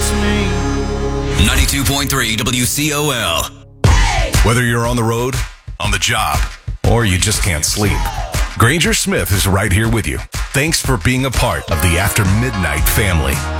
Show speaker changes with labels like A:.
A: just me.
B: 92.3 WCOL.
C: Whether you're on the road, on the job, or you just can't sleep, Granger Smith is right here with you. Thanks for being a part of the After Midnight family.